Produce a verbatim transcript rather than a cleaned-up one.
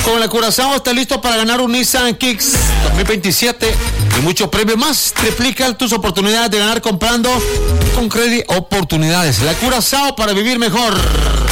Con la Curazao está listo para ganar un Nissan Kicks dos mil veintisiete y muchos premios más. Triplica tus oportunidades de ganar comprando con Credit Oportunidades. La Curazao para vivir mejor.